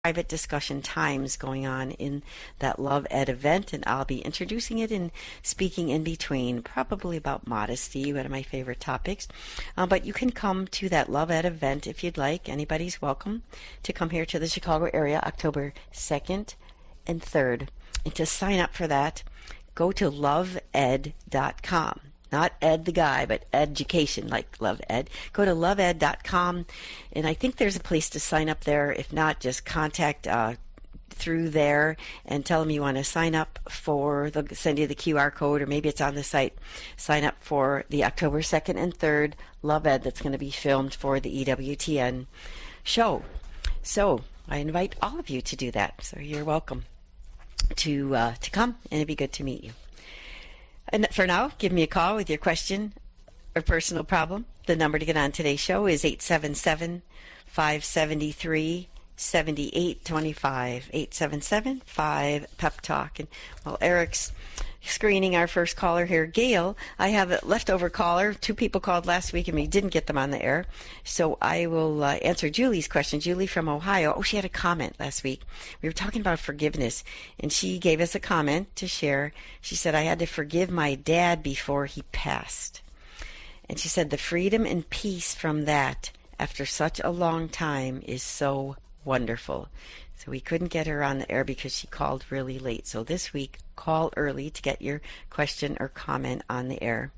private discussion times going on in that Love Ed event, and I'll be introducing it and speaking in between, probably about modesty, one of my favorite topics. But you can come to that Love Ed event if you'd like. Anybody's welcome to come here to the Chicago area, October 2nd and 3rd. And to sign up for that, go to loveed.com. Not Ed the guy, but education, like Love Ed. Go to loveed.com, and I think there's a place to sign up there. If not, just contact through there and tell them you want to sign up for, they'll send you the QR code, or maybe it's on the site. Sign up for the October 2nd and 3rd Love Ed that's going to be filmed for the EWTN show. So I invite all of you to do that. So you're welcome to come, and it'd be good to meet you. And for now, give me a call with your question or personal problem. The number to get on today's show is 877-573-7825, 877-5-PEP-TALK. And while Eric's screening our first caller here, Gail, I have a leftover caller. 2 people called last week and we didn't get them on the air. So I will answer Julie's question. Julie from Ohio. Oh, she had a comment last week. We were talking about forgiveness, and she gave us a comment to share. She said, I had to forgive my dad before he passed. And she said, the freedom and peace from that after such a long time is so wonderful. So we couldn't get her on the air because she called really late. So this week, call early to get your question or comment on the air.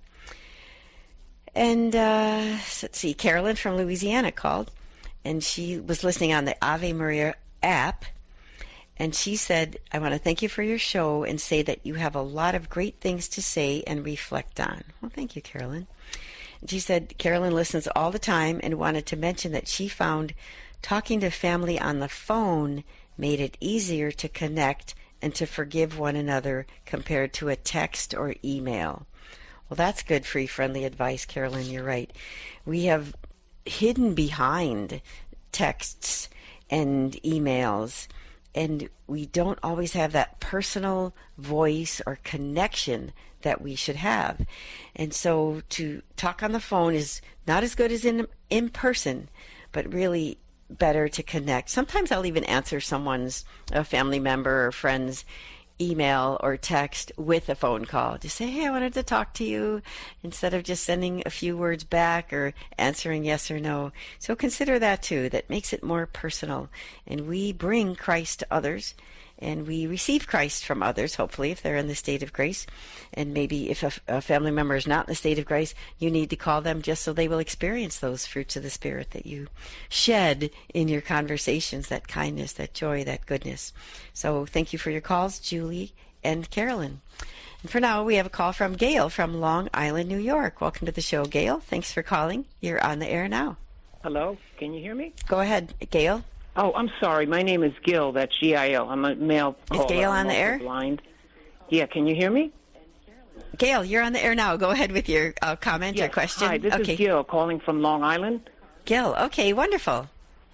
And let's see, Carolyn from Louisiana called, and she was listening on the Ave Maria app. And she said, I want to thank you for your show and say that you have a lot of great things to say and reflect on. Well, thank you, Carolyn. And she said, Carolyn listens all the time and wanted to mention that she found talking to family on the phone made it easier to connect and to forgive one another compared to a text or email. Well, that's good, free, friendly advice, Carolyn. You're right. We have hidden behind texts and emails, and we don't always have that personal voice or connection that we should have. And so to talk on the phone is not as good as in person, but really better to connect. Sometimes I'll even answer someone's, a family member or friend's email or text with a phone call. Just say, hey, I wanted to talk to you, instead of just sending a few words back or answering yes or no. So consider that too. That makes it more personal. And we bring Christ to others, and we receive Christ from others, hopefully, if they're in the state of grace. And maybe if a family member is not in the state of grace, you need to call them just so they will experience those fruits of the Spirit that you shed in your conversations, that kindness, that joy, that goodness. So thank you for your calls, Julie and Carolyn. And for now, we have a call from Gail from Long Island, New York. Welcome to the show, Gail. Thanks for calling. You're on the air now. Hello, can you hear me? Go ahead, Gail. Oh, I'm sorry. My name is Gil. That's Gil. I'm a male caller. Is Gail on the air? Blind. Yeah, can you hear me? Gail, you're on the air now. Go ahead with your comment or question. Hi, this is Gil calling from Long Island. Gil, okay, wonderful.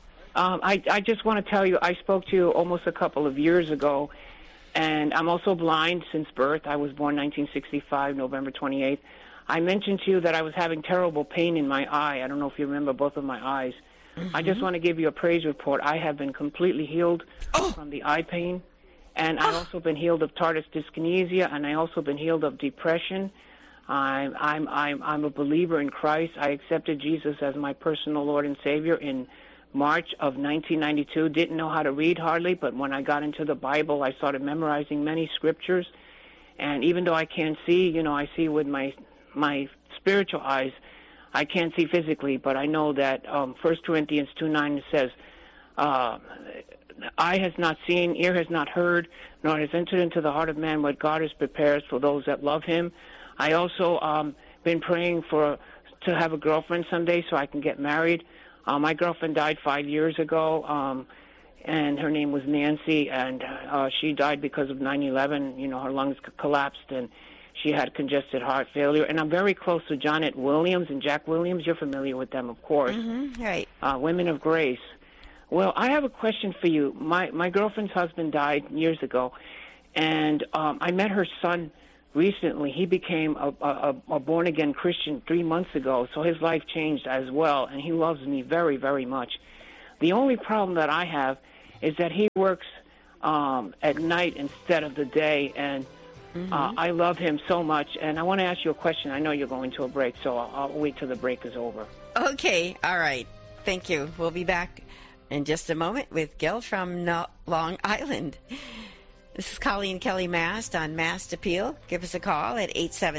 I just want to tell you, I spoke to you almost a couple of years ago, and I'm also blind since birth. I was born 1965, November 28th. I mentioned to you that I was having terrible pain in my eye. I don't know if you remember both of my eyes. Mm-hmm. I just want to give you a praise report. I have been completely healed from the eye pain, and I've also been healed of tardive dyskinesia, and I also been healed of depression. I'm a believer in Christ. I accepted Jesus as my personal Lord and Savior in March of 1992. Didn't know how to read hardly, but when I got into the Bible, I started memorizing many scriptures. And even though I can't see, I see with my spiritual eyes. I can't see physically, but I know that 1 Corinthians 2:9 says, eye has not seen, ear has not heard, nor has entered into the heart of man what God has prepared for those that love him. I also been praying to have a girlfriend someday so I can get married. My girlfriend died 5 years ago, and her name was Nancy, and she died because of 9/11. Her lungs collapsed, and she had congested heart failure. And I'm very close to Janet Williams and Jack Williams. You're familiar with them, of course. Mm-hmm, right. Women of Grace. Well, I have a question for you. My girlfriend's husband died years ago, and I met her son recently. He became a born-again Christian 3 months ago, so his life changed as well, and he loves me very, very much. The only problem that I have is that he works at night instead of the day, and I love him so much. And I want to ask you a question. I know you're going to a break, so I'll wait till the break is over. Okay, all right. Thank you. We'll be back in just a moment with Gil from Long Island. This is Colleen Kelly Mast on Mast Appeal. Give us a call at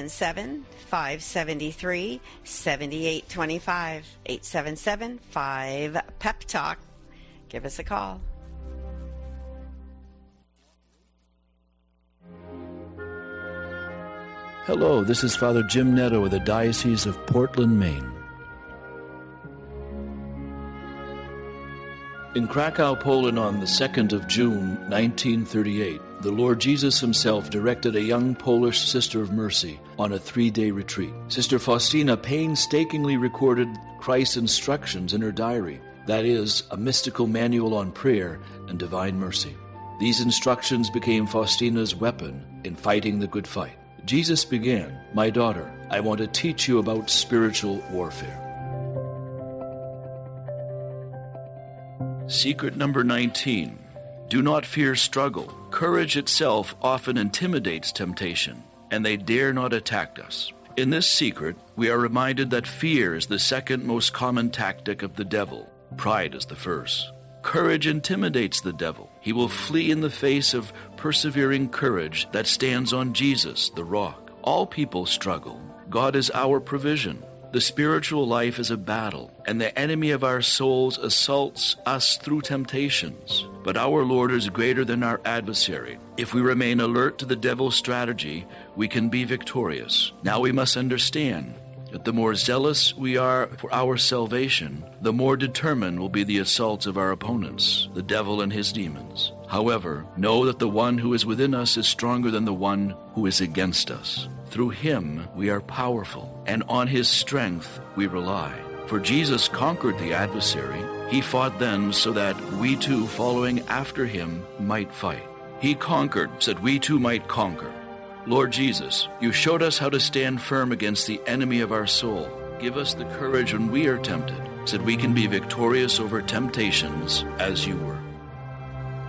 877-573-7825. 877-5-PEP-TALK. Give us a call. Hello, this is Father Jim Netto of the Diocese of Portland, Maine. In Krakow, Poland on the 2nd of June, 1938, the Lord Jesus himself directed a young Polish Sister of Mercy on a 3-day retreat. Sister Faustina painstakingly recorded Christ's instructions in her diary, that is, a mystical manual on prayer and divine mercy. These instructions became Faustina's weapon in fighting the good fight. Jesus began, "My daughter, I want to teach you about spiritual warfare." Secret number 19. Do not fear struggle. Courage itself often intimidates temptation, and they dare not attack us. In this secret, we are reminded that fear is the second most common tactic of the devil. Pride is the first. Courage intimidates the devil. He will flee in the face of persevering courage that stands on Jesus, the rock. All people struggle. God is our provision. The spiritual life is a battle, and the enemy of our souls assaults us through temptations. But our Lord is greater than our adversary. If we remain alert to the devil's strategy, we can be victorious. Now we must understand that the more zealous we are for our salvation, the more determined will be the assaults of our opponents, the devil and his demons. However, know that the one who is within us is stronger than the one who is against us. Through him we are powerful, and on his strength we rely. For Jesus conquered the adversary. He fought then so that we too, following after him, might fight. He conquered so that we too might conquer. Lord Jesus, you showed us how to stand firm against the enemy of our soul. Give us the courage when we are tempted, so that we can be victorious over temptations as you were.